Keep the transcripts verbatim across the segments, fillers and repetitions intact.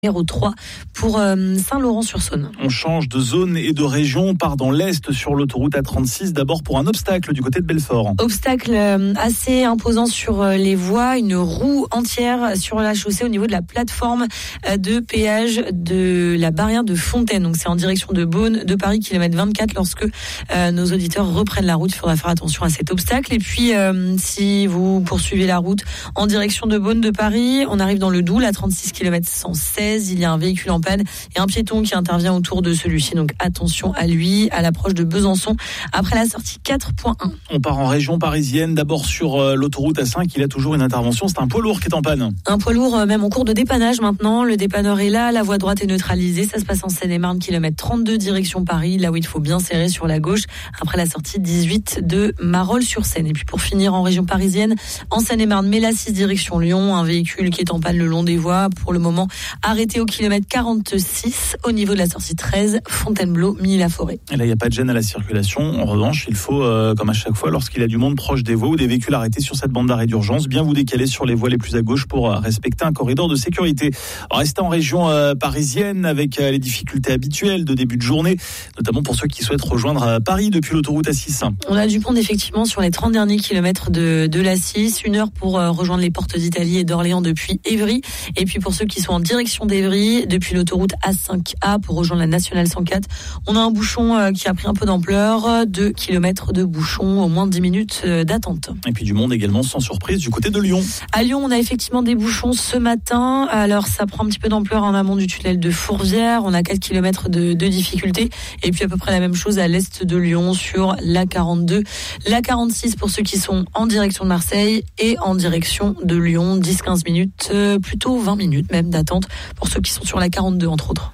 Numéro trois pour euh, Saint-Laurent-sur-Saône. On change de zone et de région, on part dans l'Est sur l'autoroute A trente-six, d'abord pour un obstacle du côté de Belfort. Obstacle euh, assez imposant sur euh, les voies, une roue entière sur la chaussée au niveau de la plateforme euh, de péage de la barrière de Fontaine. Donc c'est en direction de Beaune, de Paris, kilomètre vingt-quatre. Lorsque euh, nos auditeurs reprennent la route, il faudra faire attention à cet obstacle. Et puis euh, si vous poursuivez la route en direction de Beaune, de Paris, on arrive dans le Doubs, la trente-six kilomètre cent seize. Il y a un véhicule en panne et un piéton qui intervient autour de celui-ci. Donc attention à lui, à l'approche de Besançon, après la sortie quatre point un. On part en région parisienne, d'abord sur euh, l'autoroute A cinq. Il a toujours une intervention, c'est un poids lourd qui est en panne. Un poids lourd euh, même en cours de dépannage maintenant. Le dépanneur est là, la voie droite est neutralisée. Ça se passe en Seine-et-Marne, kilomètre trente-deux, direction Paris, là où il faut bien serrer sur la gauche, après la sortie dix-huit de Marolles-sur-Seine. Et puis pour finir en région parisienne, en Seine-et-Marne, mais la six direction Lyon, un véhicule qui est en panne le long des voies, pour le moment arrêté au kilomètre quarante-six, au niveau de la sortie treize, Fontainebleau, Milly-la-Forêt. Et là, il n'y a pas de gêne à la circulation. En revanche, il faut, euh, comme à chaque fois, lorsqu'il y a du monde proche des voies ou des véhicules arrêtés sur cette bande d'arrêt d'urgence, bien vous décaler sur les voies les plus à gauche pour euh, respecter un corridor de sécurité. Restez en région euh, parisienne avec euh, les difficultés habituelles de début de journée, notamment pour ceux qui souhaitent rejoindre euh, Paris depuis l'autoroute A six. On a du pont effectivement sur les trente derniers kilomètres de, de l'A six, une heure pour euh, rejoindre les portes d'Italie et d'Orléans depuis Évry. Et puis pour ceux qui sont en direction d'Évry, depuis l'autoroute A cinq A pour rejoindre la nationale cent quatre, on a un bouchon euh, qui a pris un peu d'ampleur, deux kilomètres de bouchon, au moins dix minutes euh, d'attente. Et puis du monde également, sans surprise, du côté de Lyon. À Lyon, on a effectivement des bouchons ce matin. Alors ça prend un petit peu d'ampleur en amont du tunnel de Fourvière. On a quatre kilomètres de, de difficulté. Et puis à peu près la même chose à l'est de Lyon sur l'A quarante-deux. L'A quarante-six pour ceux qui sont en direction de Marseille et en direction de Lyon. dix à quinze minutes, euh, plutôt vingt minutes même d'attente pour ceux qui sont sur la quarante-deux entre autres.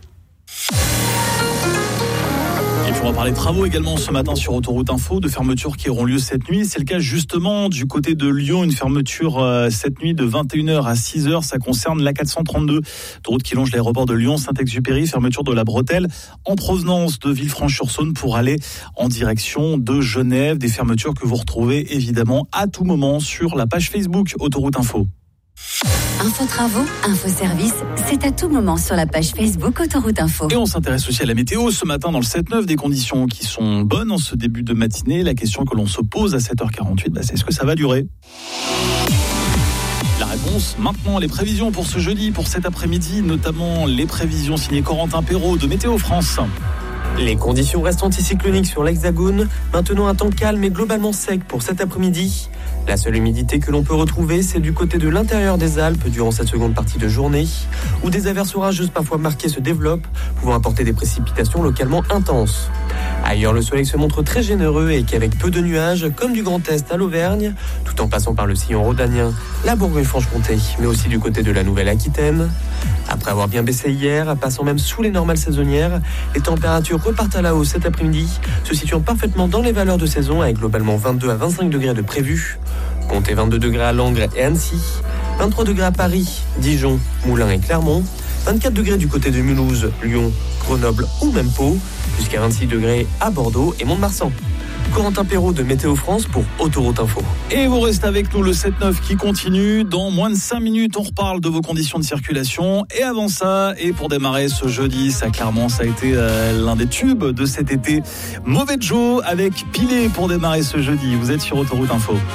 Et puis on va parler de travaux également ce matin sur Autoroute Info, de fermetures qui auront lieu cette nuit. C'est le cas justement du côté de Lyon, une fermeture euh, cette nuit de vingt et une heures à six heures. Ça concerne l'A quatre cent trente-deux, autoroute qui longe l'aéroport de Lyon, Saint-Exupéry, fermeture de la bretelle en provenance de Villefranche-sur-Saône pour aller en direction de Genève. Des fermetures que vous retrouvez évidemment à tout moment sur la page Facebook Autoroute Info. Info travaux, info service, c'est à tout moment sur la page Facebook Autoroute Info. Et on s'intéresse aussi à la météo ce matin dans le sept neuf, des conditions qui sont bonnes en ce début de matinée. La question que l'on se pose à sept heures quarante-huit, bah c'est est-ce que ça va durer ? La réponse maintenant, les prévisions pour ce jeudi, pour cet après-midi, notamment les prévisions signées Corentin Perrault de Météo France. Les conditions restent anticycloniques sur l'Hexagone, maintenant un temps calme et globalement sec pour cet après-midi. La seule humidité que l'on peut retrouver, c'est du côté de l'intérieur des Alpes durant cette seconde partie de journée, où des averses orageuses parfois marquées se développent, pouvant apporter des précipitations localement intenses. Ailleurs, le soleil se montre très généreux et qu'avec peu de nuages, comme du Grand Est à l'Auvergne, tout en passant par le sillon rhodanien, la Bourgogne-Franche-Comté, mais aussi du côté de la Nouvelle-Aquitaine. Après avoir bien baissé hier, passant même sous les normales saisonnières, les températures repartent à la hausse cet après-midi, se situant parfaitement dans les valeurs de saison avec globalement vingt-deux à vingt-cinq degrés de prévus. Comptez vingt-deux degrés à Langres et Annecy, vingt-trois degrés à Paris, Dijon, Moulins et Clermont, vingt-quatre degrés du côté de Mulhouse, Lyon, Grenoble ou même Pau, jusqu'à vingt-six degrés à Bordeaux et Mont-de-Marsan. Corentin Perrault de Météo France pour Autoroute Info. Et vous restez avec nous, le sept neuf qui continue. Dans moins de cinq minutes, on reparle de vos conditions de circulation. Et avant ça, et pour démarrer ce jeudi, ça clairement, ça a été euh, l'un des tubes de cet été. Mauvais Joe avec Pilé pour démarrer ce jeudi. Vous êtes sur Autoroute Info.